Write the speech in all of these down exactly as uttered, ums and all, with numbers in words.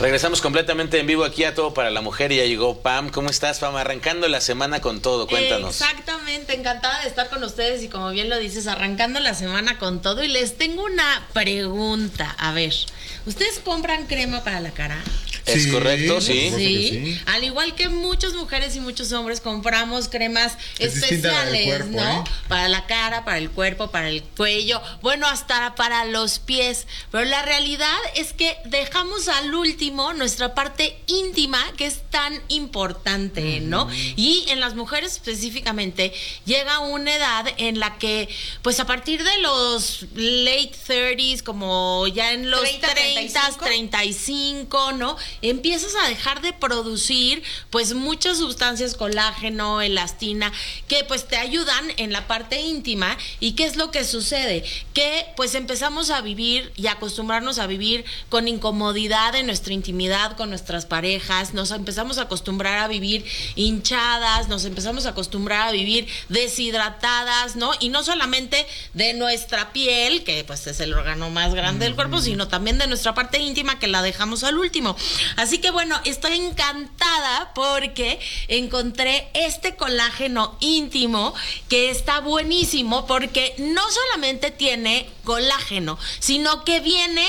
Regresamos completamente en vivo aquí a Todo para la Mujer y ya llegó Pam. ¿Cómo estás, Pam? Arrancando la semana con todo, cuéntanos. Exactamente, encantada de estar con ustedes y como bien lo dices, arrancando la semana con todo. Y les tengo una pregunta, a ver, ¿ustedes compran crema para la cara? Es Sí, correcto, sí. Sí. sí. Al igual que muchas mujeres y muchos hombres compramos cremas Es distinta la del especiales, cuerpo, ¿no? ¿eh? Para la cara, para el cuerpo, para el cuello, bueno, hasta para los pies. Pero la realidad es que dejamos al último nuestra parte íntima, que es tan importante, ¿no? Y en las mujeres específicamente llega una edad en la que, pues a partir de los late thirties, como ya en los treinta, treinta, treinta y cinco, ¿no? Empiezas a dejar de producir pues muchas sustancias, colágeno, elastina, que pues te ayudan en la parte íntima. ¿Y qué es lo que sucede? Que pues empezamos a vivir y acostumbrarnos a vivir con incomodidad en nuestra intimidad con nuestras parejas, nos empezamos a acostumbrar a vivir hinchadas, nos empezamos a acostumbrar a vivir deshidratadas, ¿no? Y no solamente de nuestra piel, que pues es el órgano más grande del cuerpo, sino también de nuestra parte íntima, que la dejamos al último. Así que bueno, estoy encantada porque encontré este colágeno íntimo que está buenísimo, porque no solamente tiene colágeno, sino que viene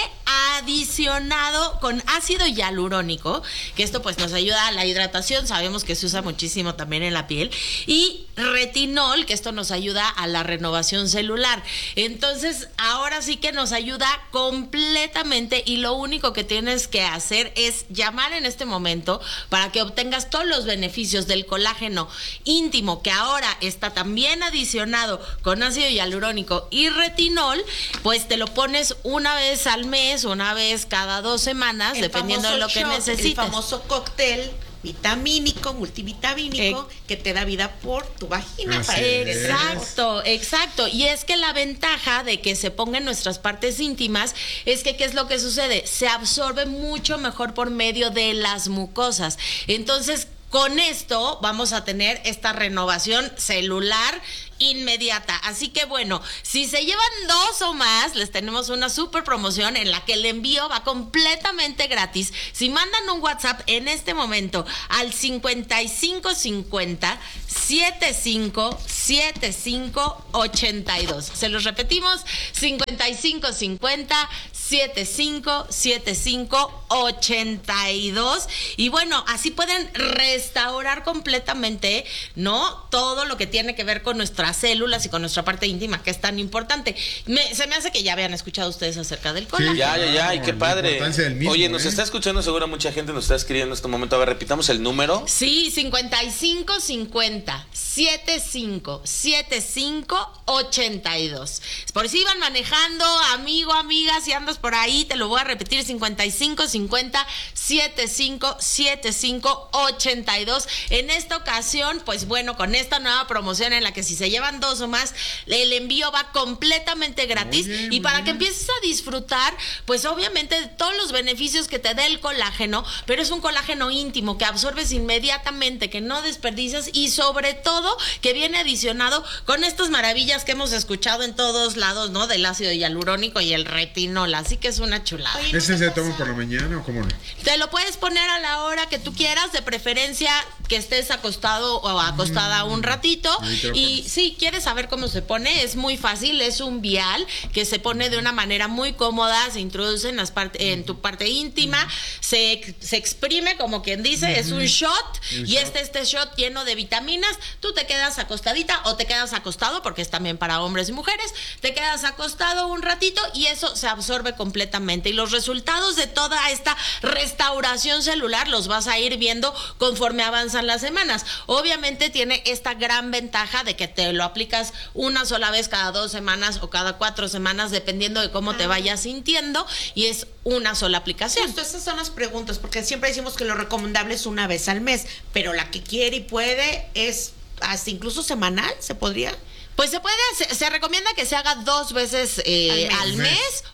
adicionado con ácido hialurónico, que esto pues nos ayuda a la hidratación, sabemos que se usa muchísimo también en la piel, y retinol, que esto nos ayuda a la renovación celular. Entonces, ahora sí que nos ayuda completamente, y lo único que tienes que hacer es llamar en este momento para que obtengas todos los beneficios del colágeno íntimo, que ahora está también adicionado con ácido hialurónico y retinol. Pues te lo pones una vez al mes, una vez cada dos semanas, El dependiendo de lo que shot, necesites. El famoso cóctel vitamínico, multivitamínico, Eh, que te da vida por tu vagina. Así para que es. Exacto, exacto. Y es que la ventaja de que se ponga en nuestras partes íntimas es que, ¿qué es lo que sucede? Se absorbe mucho mejor por medio de las mucosas. Entonces, con esto vamos a tener esta renovación celular inmediata. Así que bueno, si se llevan dos o más, les tenemos una super promoción en la que el envío va completamente gratis. Si mandan un WhatsApp en este momento al cincuenta y cinco cincuenta, setenta y cinco setenta y cinco ochenta y dos. Se los repetimos, cincuenta y cinco cincuenta, setenta y cinco setenta y cinco ochenta y dos. Y bueno, así pueden restaurar completamente, ¿no? Todo lo que tiene que ver con nuestras células y con nuestra parte íntima, que es tan importante. Me, se me hace que ya habían escuchado ustedes acerca del colágeno. Sí, Ya, ya, ya, y qué la padre. importancia del mismo, Oye, nos ¿eh? está escuchando seguro mucha gente, nos está escribiendo en este momento. A ver, repitamos el número. Sí, cincuenta y cinco cincuenta, setenta y cinco setenta y cinco ochenta y dos. Por si iban manejando, amigo, amiga, si andas por ahí, te lo voy a repetir, cincuenta y cinco cincuenta, setenta y cinco setenta y cinco ochenta y dos. En esta ocasión, pues bueno, con esta nueva promoción en la que si se llevan dos o más, el envío va completamente gratis. Muy bien, y muy para bien. que empieces a disfrutar, pues obviamente de todos los beneficios que te da el colágeno, pero es un colágeno íntimo que absorbes inmediatamente, que no desperdicias, y sobre todo que viene adicionado con estas maravillas que hemos escuchado en todos lados, ¿no? Del ácido hialurónico y el retinol, así que es una chulada. Oye, ¿Ese se toma por la mañana o cómo no? Te lo puedes poner a la hora que tú quieras, de preferencia que estés acostado o acostada un ratito. Ahí te lo Y pones. si quieres saber cómo se pone, es muy fácil, es un vial que se pone de una manera muy cómoda, se introduce en, las parte, en tu parte íntima, se, se exprime, como quien dice, es un shot, Un y shot. este, este shot lleno de vitaminas. Tú te quedas acostadita o te quedas acostado, porque es también para hombres y mujeres, te quedas acostado un ratito y eso se absorbe completamente. Y los resultados de toda esta restauración celular los vas a ir viendo conforme avanzan las semanas. Obviamente tiene esta gran ventaja de que te lo aplicas una sola vez cada dos semanas o cada cuatro semanas, dependiendo de cómo te vayas sintiendo, y es una sola aplicación. Justo, esas son las preguntas, porque siempre decimos que lo recomendable es una vez al mes, pero la que quiere y puede es hasta incluso semanal, ¿se podría? Pues se puede, se, se recomienda que se haga dos veces eh, al Al mes, mes.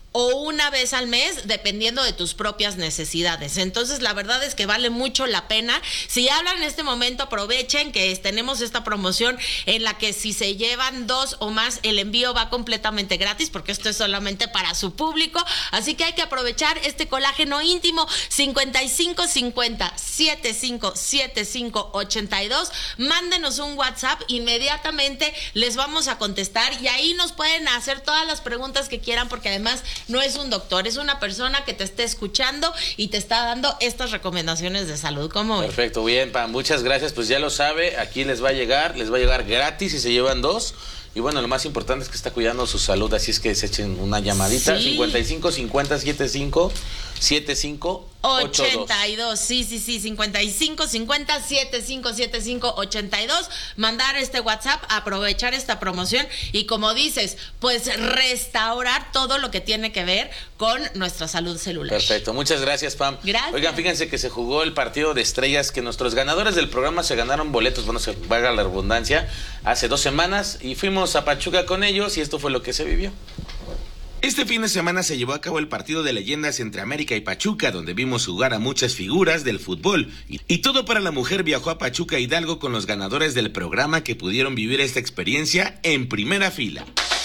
o una vez al mes, dependiendo de tus propias necesidades. Entonces, la verdad es que vale mucho la pena. Si hablan en este momento, aprovechen que tenemos esta promoción en la que si se llevan dos o más, el envío va completamente gratis, porque esto es solamente para su público. Así que hay que aprovechar este colágeno íntimo. Cincuenta y cinco cincuenta setenta y cinco setenta y cinco ochenta y dos. Mándenos un WhatsApp, inmediatamente les vamos a contestar y ahí nos pueden hacer todas las preguntas que quieran, porque además no es un doctor, es una persona que te esté escuchando y te está dando estas recomendaciones de salud. ¿Cómo ves? Perfecto, bien, Pam, muchas gracias. Pues ya lo sabe, aquí les va a llegar, les va a llegar gratis si se llevan dos. Y bueno, lo más importante es que está cuidando su salud, así es que se echen una llamadita. Sí. cincuenta y cinco cincuenta setenta y cinco setenta y cinco ochenta y dos. Sí, sí, sí, cincuenta y cinco cincuenta setenta y cinco setenta y cinco ochenta y dos. Mandar este WhatsApp, aprovechar esta promoción y, como dices, pues restaurar todo lo que tiene que ver con nuestra salud celular. Perfecto, muchas gracias, Pam. Gracias. Oigan, fíjense que se jugó el partido de estrellas, que nuestros ganadores del programa se ganaron boletos, bueno, se valga la redundancia, hace dos semanas y fuimos a Pachuca con ellos y esto fue lo que se vivió. Este fin de semana se llevó a cabo el partido de leyendas entre América y Pachuca, donde vimos jugar a muchas figuras del fútbol. Y, y Todo para la Mujer viajó a Pachuca Hidalgo con los ganadores del programa, que pudieron vivir esta experiencia en primera fila.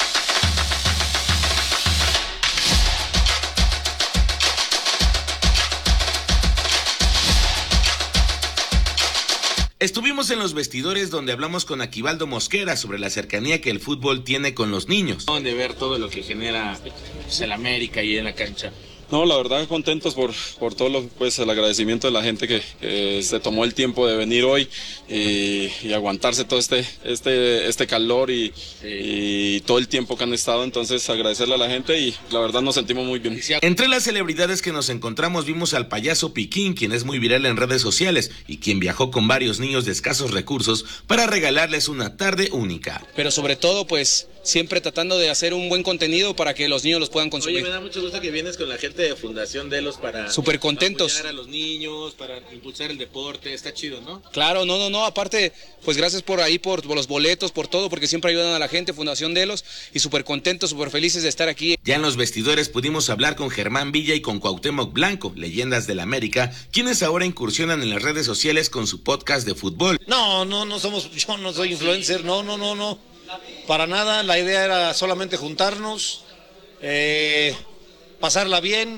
Estuvimos en los vestidores, donde hablamos con Aquivaldo Mosquera sobre la cercanía que el fútbol tiene con los niños. De ver todo lo que genera pues, el América y en la cancha. No, la verdad contentos por, por todo lo, pues, el agradecimiento de la gente que, que se tomó el tiempo de venir hoy y, y aguantarse todo este, este, este calor y, sí. y todo el tiempo que han estado. Entonces agradecerle a la gente y la verdad nos sentimos muy bien. Entre las celebridades que nos encontramos vimos al payaso Piquín, quien es muy viral en redes sociales y quien viajó con varios niños de escasos recursos para regalarles una tarde única. Pero sobre todo, pues, siempre tratando de hacer un buen contenido para que los niños los puedan consumir. Oye, me da mucho gusto que vienes con la gente de Fundación Delos para, Súper contentos. para apoyar a los niños, para impulsar el deporte, está chido, ¿no? Claro, no, no, no, aparte, pues gracias por ahí, por, por los boletos, por todo, porque siempre ayudan a la gente, Fundación Delos, y súper contentos, súper felices de estar aquí. Ya en los vestidores pudimos hablar con Germán Villa y con Cuauhtémoc Blanco, leyendas del América, quienes ahora incursionan en las redes sociales con su podcast de fútbol. No, no, no somos, yo no soy influencer, no, no, no, no, para nada, la idea era solamente juntarnos, eh, pasarla bien.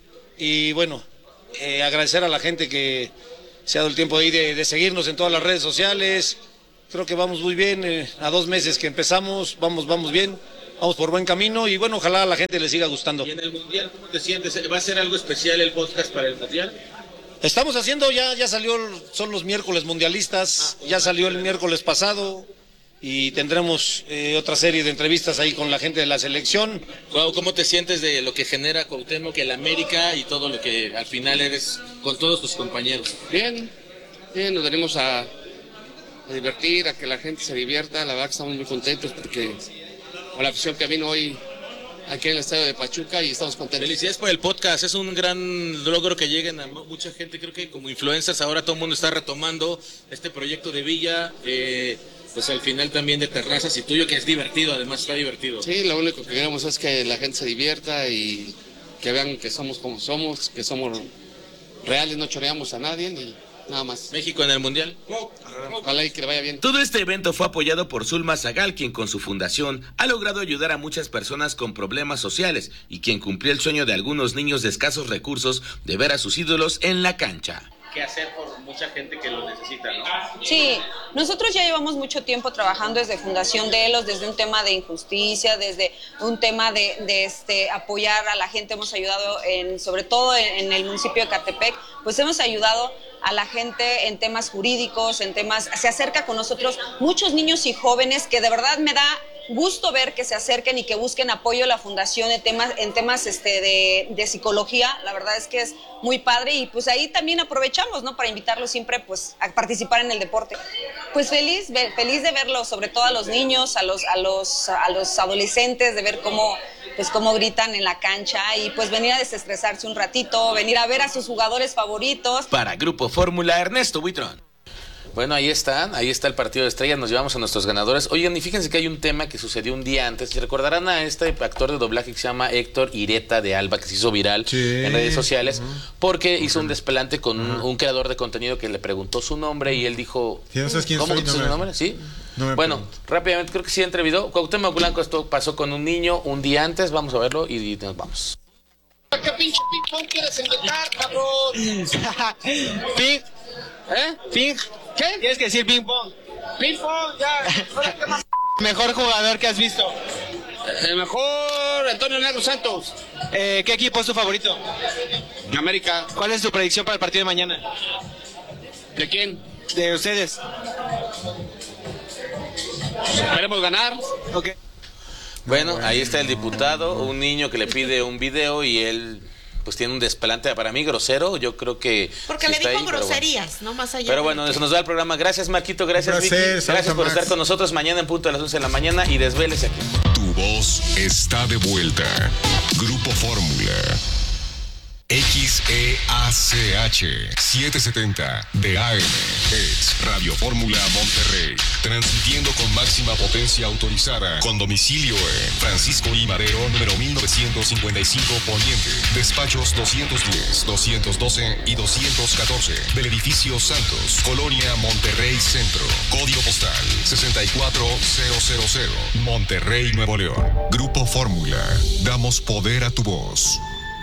Y bueno, eh, agradecer a la gente que se ha dado el tiempo ahí de, de seguirnos en todas las redes sociales. Creo que vamos muy bien, eh, a dos meses que empezamos, vamos, vamos bien, vamos por buen camino y bueno, ojalá a la gente le siga gustando. ¿Y en el Mundial cómo te sientes? ¿Va a ser algo especial el podcast para el Mundial? Estamos haciendo, ya, ya salió, son los miércoles mundialistas, ya salió el miércoles pasado. Y tendremos eh, otra serie de entrevistas ahí con la gente de la selección. ¿Cómo te sientes de lo que genera Cuauhtémoc, que el América y todo lo que al final eres con todos tus compañeros? Bien, bien, nos venimos a, a divertir, a que la gente se divierta. La verdad que estamos muy contentos porque con la afición que vino hoy aquí en el estadio de Pachuca y estamos contentos. Felicidades por el podcast, es un gran logro que lleguen a mucha gente. Creo que como influencers ahora todo el mundo está retomando este proyecto de Villa. Eh, Pues al final también de terrazas y tuyo, que es divertido, además está divertido. Sí, lo único que queremos es que la gente se divierta y que vean que somos como somos, que somos reales, no choreamos a nadie y nada más. México en el Mundial. Ojalá y que le vaya bien. Todo este evento fue apoyado por Zulma Zagal, quien con su fundación ha logrado ayudar a muchas personas con problemas sociales y quien cumplió el sueño de algunos niños de escasos recursos de ver a sus ídolos en la cancha. Que hacer por mucha gente que lo necesita, ¿no? Sí, nosotros ya llevamos mucho tiempo trabajando desde Fundación Delos, desde un tema de injusticia, desde un tema de, de este, apoyar a la gente. Hemos ayudado, en, sobre todo en, en el municipio de Catepec, pues hemos ayudado a la gente en temas jurídicos, en temas, se acerca con nosotros muchos niños y jóvenes que de verdad me da gusto ver que se acerquen y que busquen apoyo a la fundación en temas, en temas este, de, de psicología. La verdad es que es muy padre y pues ahí también aprovechamos, ¿no? Para invitarlos siempre pues a participar en el deporte. Pues feliz, feliz de verlos, sobre todo a los niños, a los, a los, a los adolescentes, de ver cómo, pues cómo gritan en la cancha y pues venir a desestresarse un ratito, venir a ver a sus jugadores favoritos. Para Grupo Fórmula, Ernesto Buitrón. Bueno, ahí están, ahí está el partido de estrellas, nos llevamos a nuestros ganadores. Oigan, y fíjense que hay un tema que sucedió un día antes. ¿Se recordarán a este actor de doblaje que se llama Héctor Ireta de Alba, que se hizo viral sí. en redes sociales? Uh-huh. Porque hizo un desplante con uh-huh. un, un creador de contenido que le preguntó su nombre y él dijo... ¿Sí, no sabes quién ¿Cómo soy? que no me... su nombre? ¿Sí? No bueno, pregunto. rápidamente, creo que sí entrevistó. Cuauhtémoc Blanco, esto pasó con un niño un día antes, vamos a verlo y nos vamos. ¿Qué pinche ping-pong quieres inventar, cabrón? ¿Ping? ¿Eh? ¿Ping? ¿Qué? Tienes que decir ping-pong. Ping-pong, ya. Mejor jugador que has visto. El mejor Antonio Negro Santos. Eh, ¿Qué equipo es tu favorito? América. ¿Cuál es tu predicción para el partido de mañana? ¿De quién? De ustedes. Esperemos ganar. Ok. Bueno, ahí está el diputado, un niño que le pide un video y él pues tiene un desplante para mí grosero, yo creo que... Porque sí le dijo ahí, groserías, bueno. no más allá. Pero bueno, eso nos da el programa. Gracias, Marquito, gracias, Vicky. Gracias por estar con nosotros mañana en punto de las once de la mañana y desvélese aquí. Tu voz está de vuelta. Grupo Fórmula. X E A C H setecientos setenta de A M es Radio Fórmula Monterrey, transmitiendo con máxima potencia autorizada, con domicilio en Francisco I. Madero, número mil novecientos cincuenta y cinco Poniente, despachos doscientos diez, doscientos doce y doscientos catorce del edificio Santos, Colonia Monterrey Centro, código postal sesenta y cuatro mil, Monterrey, Nuevo León. Grupo Fórmula, damos poder a tu voz.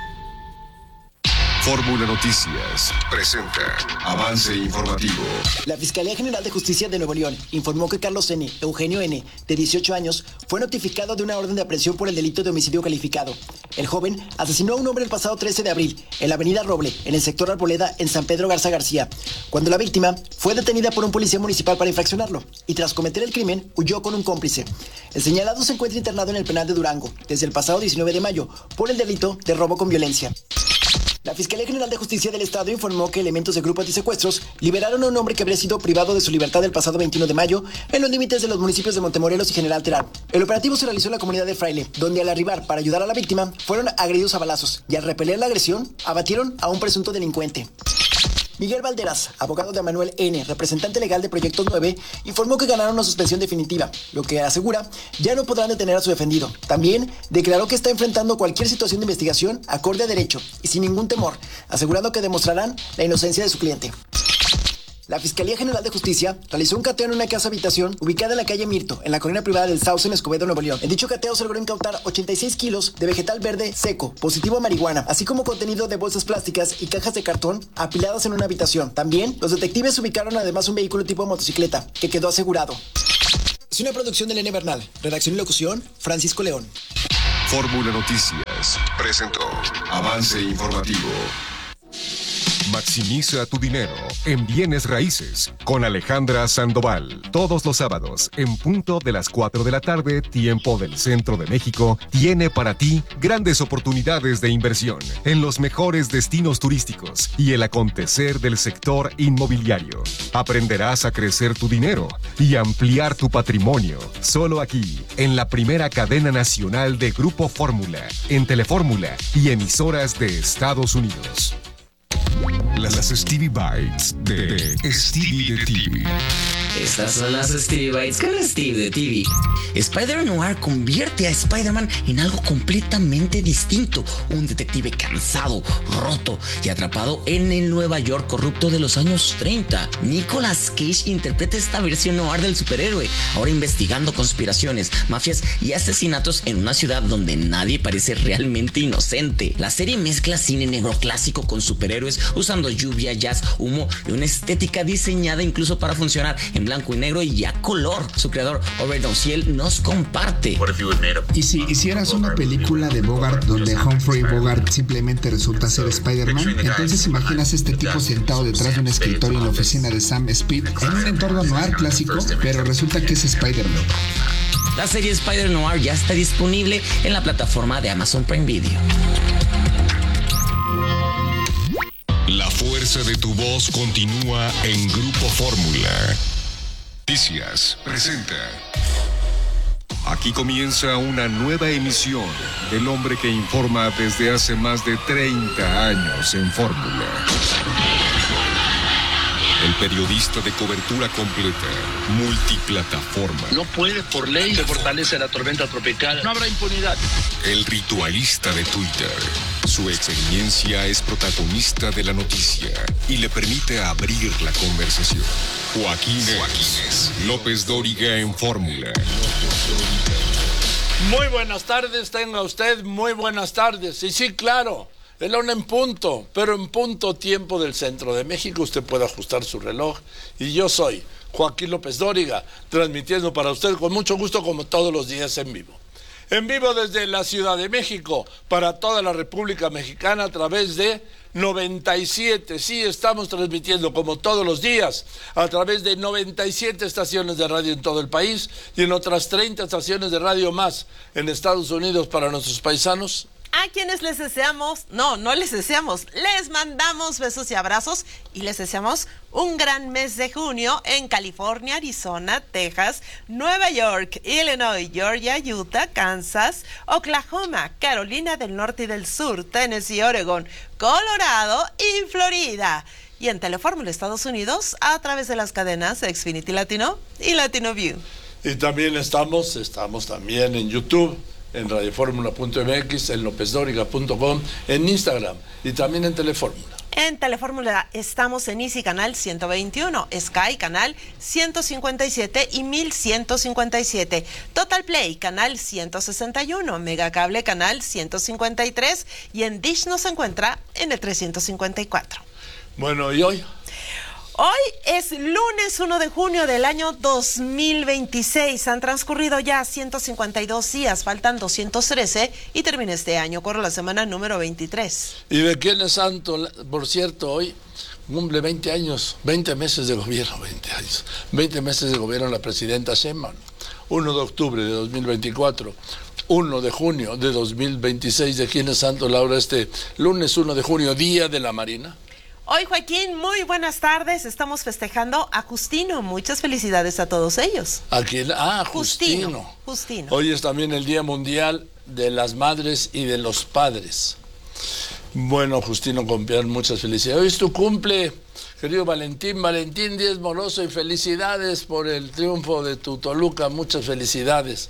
Fórmula Noticias presenta avance informativo. La Fiscalía General de Justicia de Nuevo León informó que Carlos N., Eugenio N., de dieciocho años, fue notificado de una orden de aprehensión por el delito de homicidio calificado. El joven asesinó a un hombre el pasado trece de abril en la avenida Roble, en el sector Arboleda, en San Pedro Garza García, cuando la víctima fue detenida por un policía municipal para infraccionarlo y tras cometer el crimen huyó con un cómplice. El señalado se encuentra internado en el penal de Durango desde el pasado diecinueve de mayo por el delito de robo con violencia. La Fiscalía General de Justicia del Estado informó que elementos de grupos antisecuestros liberaron a un hombre que habría sido privado de su libertad el pasado veintiuno de mayo en los límites de los municipios de Montemorelos y General Terán. El operativo se realizó en la comunidad de Fraile, donde al arribar para ayudar a la víctima fueron agredidos a balazos y al repeler la agresión abatieron a un presunto delincuente. Miguel Valderas, abogado de Manuel N., representante legal de Proyectos nueve, informó que ganaron una suspensión definitiva, lo que asegura ya no podrán detener a su defendido. También declaró que está enfrentando cualquier situación de investigación acorde a derecho y sin ningún temor, asegurando que demostrarán la inocencia de su cliente. La Fiscalía General de Justicia realizó un cateo en una casa-habitación ubicada en la calle Mirto, en la colonia privada del Sauce, en Escobedo, Nuevo León. En dicho cateo se logró incautar ochenta y seis kilos de vegetal verde seco, positivo a marihuana, así como contenido de bolsas plásticas y cajas de cartón apiladas en una habitación. También, los detectives ubicaron además un vehículo tipo motocicleta, que quedó asegurado. Es una producción de Elena Bernal. Redacción y locución, Francisco León. Fórmula Noticias presentó avance informativo. Maximiza tu dinero en bienes raíces con Alejandra Sandoval. Todos los sábados, en punto de las cuatro de la tarde, tiempo del Centro de México, tiene para ti grandes oportunidades de inversión en los mejores destinos turísticos y el acontecer del sector inmobiliario. Aprenderás a crecer tu dinero y ampliar tu patrimonio. Solo aquí, en la primera cadena nacional de Grupo Fórmula, en Telefórmula y emisoras de Estados Unidos. Las Stevie Bites de Stevie de T V. Estas son las Stevie Bites con Steve de T V. Spider-Noir convierte a Spider-Man en algo completamente distinto. Un detective cansado, roto y atrapado en el Nueva York corrupto de los años treinta. Nicolas Cage interpreta esta versión noir del superhéroe, ahora investigando conspiraciones, mafias y asesinatos en una ciudad donde nadie parece realmente inocente. La serie mezcla cine negro clásico con superhéroes usando lluvia, jazz, humo y una estética diseñada incluso para funcionar en blanco y negro y a color. Su creador, Robert Ociel, nos comparte. ¿Y si hicieras una película de Bogart donde Humphrey Bogart simplemente resulta ser Spider-Man? Entonces imaginas este tipo sentado detrás de un escritorio en la oficina de Sam Speed en un entorno noir clásico, pero resulta que es Spider-Man. La serie Spider-Noir ya está disponible en la plataforma de Amazon Prime Video. La fuerza de tu voz continúa en Grupo Fórmula. Noticias presenta. Aquí comienza una nueva emisión del hombre que informa desde hace más de treinta años en Fórmula. El periodista de cobertura completa, multiplataforma. No puede por ley, se fortalece la tormenta tropical. No habrá impunidad. El ritualista de Twitter. Su experiencia es protagonista de la noticia y le permite abrir la conversación. Joaquín Joaquínez López Dóriga en Fórmula. Muy buenas tardes, tenga usted muy buenas tardes. Y sí, claro, es la una en punto, pero en punto tiempo del centro de México. Usted puede ajustar su reloj. Y yo soy Joaquín López Dóriga, transmitiendo para usted con mucho gusto como todos los días en vivo. En vivo desde la Ciudad de México, para toda la República Mexicana a través de noventa y siete. Sí, estamos transmitiendo como todos los días a través de noventa y siete estaciones de radio en todo el país y en otras treinta estaciones de radio más en Estados Unidos para nuestros paisanos. A quienes les deseamos, no, no les deseamos, les mandamos besos y abrazos y les deseamos un gran mes de junio en California, Arizona, Texas, Nueva York, Illinois, Georgia, Utah, Kansas, Oklahoma, Carolina del Norte y del Sur, Tennessee, Oregon, Colorado y Florida. Y en Telefórmula Estados Unidos a través de las cadenas Xfinity Latino y Latino View. Y también estamos, estamos también en YouTube, en radioformula punto m x, en lopez dóriga punto com, en Instagram y también en Telefórmula. En Telefórmula estamos en Easy Canal ciento veintiuno, Sky Canal ciento cincuenta y siete y mil ciento cincuenta y siete, Total Play Canal ciento sesenta y uno, Megacable Canal ciento cincuenta y tres y en Dish nos encuentra en el trescientos cincuenta y cuatro. Bueno, ¿y hoy? Hoy es lunes uno de junio del año dos mil veintiséis. Han transcurrido ya ciento cincuenta y dos días, faltan doscientos trece y termina este año. Corre la semana número veintitrés. ¿Y de quién es santo? Por cierto, hoy cumple veinte años, veinte meses de gobierno, veinte años, veinte meses de gobierno la presidenta Sheinbaum. uno de octubre de dos mil veinticuatro. uno de junio de dos mil veintiséis. ¿De quién es santo, Laura, este lunes uno de junio, Día de la Marina? Hoy, Joaquín, muy buenas tardes. Estamos festejando a Justino. Muchas felicidades a todos ellos. ¿A quién? Ah, Justino. Justino. Justino. Hoy es también el Día Mundial de las Madres y de los Padres. Bueno, Justino Compián, muchas felicidades. Hoy es tu cumple, querido Valentín. Valentín Díez Moroso, y felicidades por el triunfo de tu Toluca. Muchas felicidades.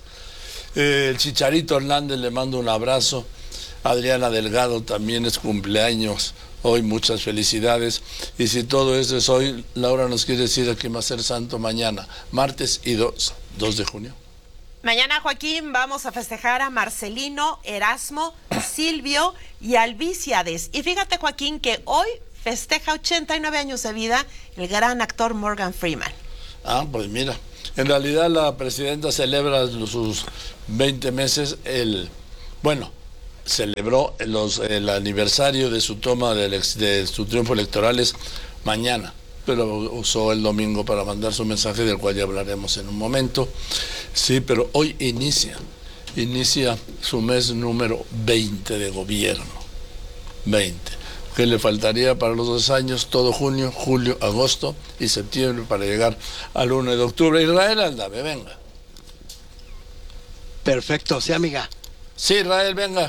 Eh, el Chicharito Hernández, le mando un abrazo. Adriana Delgado también es cumpleaños. Hoy muchas felicidades. Y si todo eso es hoy, Laura nos quiere decir a quién va a ser santo mañana, martes y dos de junio. Mañana, Joaquín, vamos a festejar a Marcelino, Erasmo, Silvio y Albíciades. Y fíjate, Joaquín, que hoy festeja ochenta y nueve años de vida el gran actor Morgan Freeman. Ah, pues mira, en realidad la presidenta celebra sus veinte meses, el, bueno, celebró los, el aniversario de su toma de, de su triunfo electoral es mañana, pero usó el domingo para mandar su mensaje, del cual ya hablaremos en un momento. Sí, pero hoy inicia, inicia su mes número veinte de gobierno. veinte. ¿Qué le faltaría para los dos años? Todo junio, julio, agosto y septiembre para llegar al uno de octubre. Israel, ándame, venga. Perfecto, sí, amiga. Sí, Israel, venga.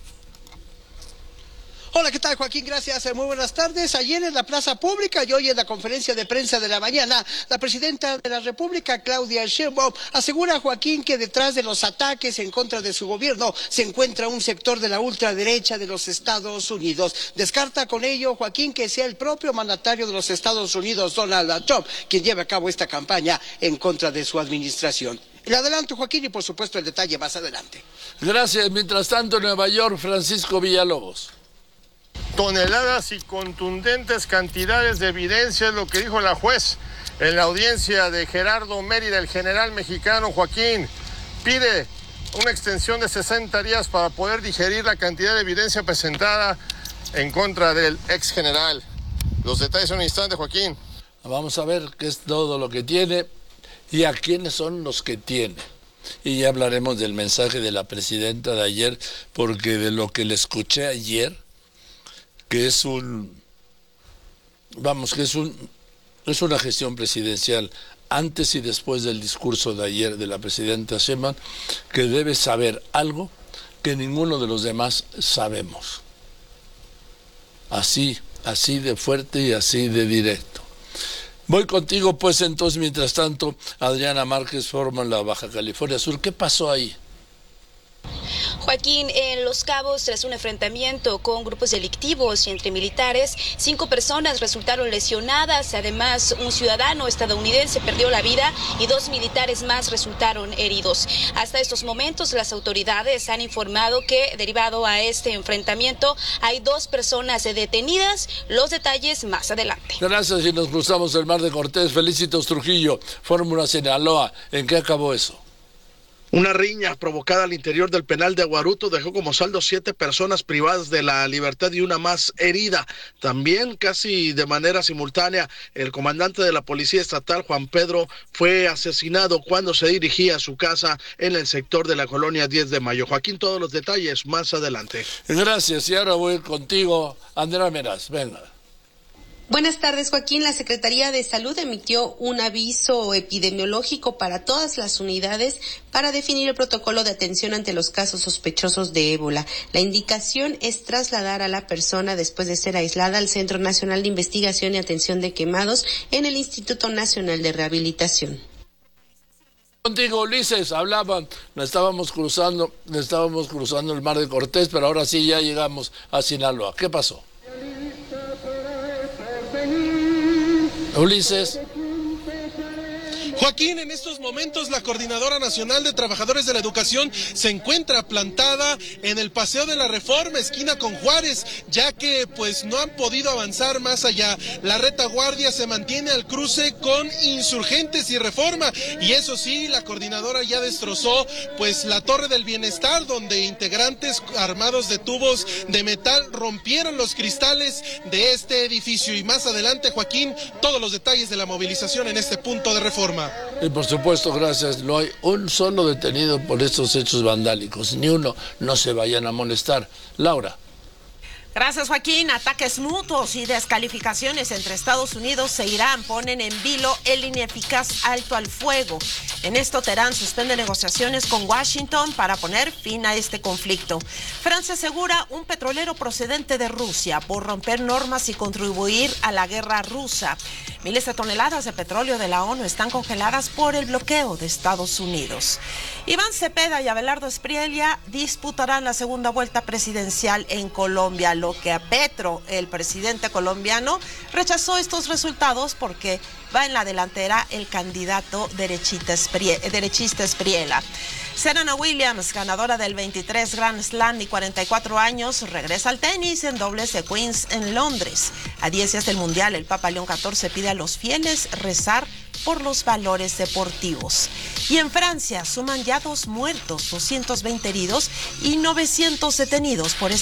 Hola, ¿qué tal, Joaquín? Gracias, muy buenas tardes. Ayer en la Plaza Pública y hoy en la conferencia de prensa de la mañana, la presidenta de la República, Claudia Sheinbaum, asegura, Joaquín, que detrás de los ataques en contra de su gobierno se encuentra un sector de la ultraderecha de los Estados Unidos. Descarta con ello, Joaquín, que sea el propio mandatario de los Estados Unidos, Donald Trump, quien lleve a cabo esta campaña en contra de su administración. El adelanto, Joaquín, y por supuesto el detalle más adelante. Gracias. Mientras tanto, en Nueva York, Francisco Villalobos. Toneladas y contundentes cantidades de evidencia es lo que dijo la juez en la audiencia de Gerardo Mérida. El general mexicano Joaquín pide una extensión de sesenta días para poder digerir la cantidad de evidencia presentada en contra del ex general. Los detalles en un instante, Joaquín. Vamos a ver qué es todo lo que tiene y a quiénes son los que tiene. Y ya hablaremos del mensaje de la presidenta de ayer, porque de lo que le escuché ayer, que es un, vamos, que es un, es una gestión presidencial antes y después del discurso de ayer de la presidenta Sheinbaum, que debe saber algo que ninguno de los demás sabemos. Así, así de fuerte y así de directo. Voy contigo, pues, entonces, mientras tanto, Adriana Márquez, Fórmula Baja California Sur. ¿Qué pasó ahí? Joaquín, en Los Cabos, tras un enfrentamiento con grupos delictivos y entre militares, cinco personas resultaron lesionadas. Además, un ciudadano estadounidense perdió la vida y dos militares más resultaron heridos. Hasta estos momentos, las autoridades han informado que, derivado a este enfrentamiento, hay dos personas detenidas. Los detalles más adelante. Gracias, y nos cruzamos el Mar de Cortés. Felicitos, Trujillo, Fórmula Sinaloa. ¿En qué acabó eso? Una riña provocada al interior del penal de Aguaruto dejó como saldo siete personas privadas de la libertad y una más herida. También, casi de manera simultánea, el comandante de la Policía Estatal, Juan Pedro, fue asesinado cuando se dirigía a su casa en el sector de la colonia diez de mayo. Joaquín, todos los detalles más adelante. Gracias, y ahora voy contigo, Andrea Meraz, venga. Buenas tardes, Joaquín. La Secretaría de Salud emitió un aviso epidemiológico para todas las unidades para definir el protocolo de atención ante los casos sospechosos de ébola. La indicación es trasladar a la persona después de ser aislada al Centro Nacional de Investigación y Atención de Quemados en el Instituto Nacional de Rehabilitación. Contigo, Ulises, hablaban, nos estábamos cruzando, nos estábamos cruzando el Mar de Cortés, pero ahora sí ya llegamos a Sinaloa. ¿Qué pasó? Ulises. Joaquín, en estos momentos la Coordinadora Nacional de Trabajadores de la Educación se encuentra plantada en el Paseo de la Reforma, esquina con Juárez, ya que pues no han podido avanzar más allá. La retaguardia se mantiene al cruce con Insurgentes y Reforma, y eso sí, la coordinadora ya destrozó pues la Torre del Bienestar, donde integrantes armados de tubos de metal rompieron los cristales de este edificio. Y más adelante, Joaquín, todos los detalles de la movilización en este punto de Reforma. Y por supuesto, gracias, no hay un solo detenido por estos hechos vandálicos, ni uno. No se vayan a molestar. Laura. Gracias, Joaquín. Ataques mutuos y descalificaciones entre Estados Unidos e Irán ponen en vilo el ineficaz alto al fuego. En esto, Teherán suspende negociaciones con Washington para poner fin a este conflicto. Francia asegura un petrolero procedente de Rusia por romper normas y contribuir a la guerra rusa. Miles de toneladas de petróleo de la ONU están congeladas por el bloqueo de Estados Unidos. Iván Cepeda y Abelardo Espriella disputarán la segunda vuelta presidencial en Colombia, lo que a Petro, el presidente colombiano, rechazó estos resultados porque va en la delantera el candidato derechista Espriella. Serena Williams, ganadora del veintitrés Grand Slam y cuarenta y cuatro años, regresa al tenis en dobles de Queens en Londres. A diez días del Mundial, el Papa León catorce pide a los fieles rezar por los valores deportivos. Y en Francia suman ya dos muertos, doscientos veinte heridos y novecientos detenidos por